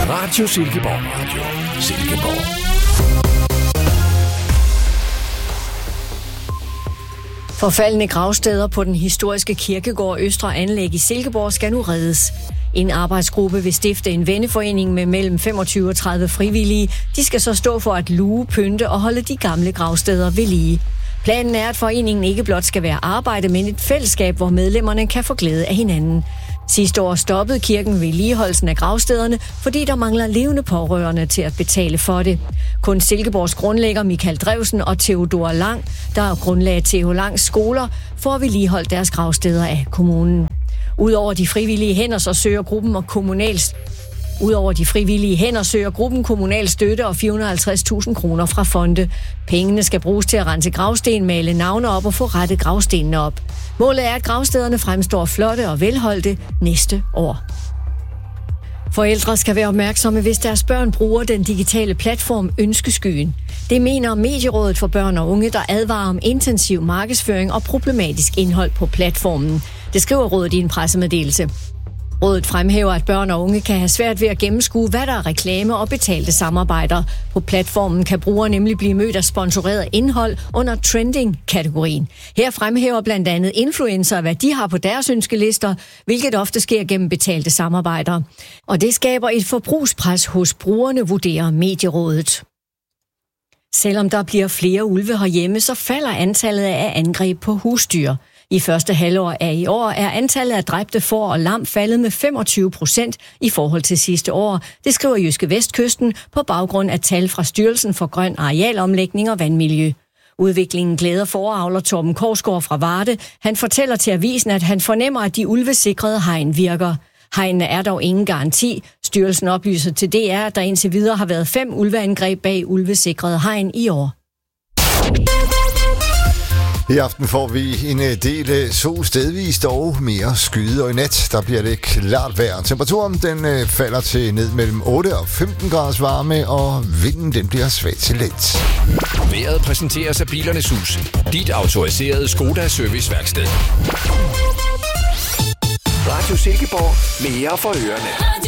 Radio Silkeborg. Radio Silkeborg. Forfaldne gravsteder på den historiske kirkegård Østre Anlæg i Silkeborg skal nu reddes. En arbejdsgruppe vil stifte en venneforening med mellem 25 og 30 frivillige. De skal så stå for at luge, pynte og holde de gamle gravsteder ved lige. Planen er, at foreningen ikke blot skal være arbejde, men et fællesskab, hvor medlemmerne kan få glæde af hinanden. Sidste år stoppede kirken vedligeholdelsen af gravstederne, fordi der mangler levende pårørende til at betale for det. Kun Silkeborgs grundlægger Michael Drewsen og Theodor Lang, der grundlagde Theo Langs skoler, får vedligeholdt deres gravsteder af kommunen. Udover de frivillige hænder, så søger gruppen kommunal støtte og 450.000 kroner fra fonde. Pengene skal bruges til at rense gravsten, male navne op og få rettet gravstenene op. Målet er, at gravstederne fremstår flotte og velholdte næste år. Forældre skal være opmærksomme, hvis deres børn bruger den digitale platform Ønskeskyen. Det mener Medierådet for Børn og Unge, der advarer om intensiv markedsføring og problematisk indhold på platformen. Det skriver rådet i en pressemeddelelse. Rådet fremhæver, at børn og unge kan have svært ved at gennemskue, hvad der er reklame og betalte samarbejder. På platformen kan brugere nemlig blive mødt af sponsoreret indhold under trending-kategorien. Her fremhæver blandt andet influencer, hvad de har på deres ønskelister, hvilket ofte sker gennem betalte samarbejder. Og det skaber et forbrugspres hos brugerne, vurderer Medierådet. Selvom der bliver flere ulve herhjemme, så falder antallet af angreb på husdyr. I første halvår af i år er antallet af dræbte får og lam faldet med 25% i forhold til sidste år. Det skriver Jyske Vestkysten på baggrund af tal fra Styrelsen for Grøn Arealomlægning og Vandmiljø. Udviklingen glæder fåreavler Torben Korsgaard fra Varde. Han fortæller til avisen, at han fornemmer, at de ulvesikrede hegn virker. Hegnene er dog ingen garanti. Styrelsen oplyser til DR, at der indtil videre har været 5 ulveangreb bag ulvesikrede hegn i år. I aften får vi en del sol stedvist og mere skyde, og i nat der bliver det klart vejr. Temperaturen den falder til ned mellem 8 og 15 graders varme, og vinden den bliver svag til let. Vejret præsenteres af Bilernes Hus. Dit autoriserede Skoda serviceværksted. Radio Silkeborg. Mere for ørerne.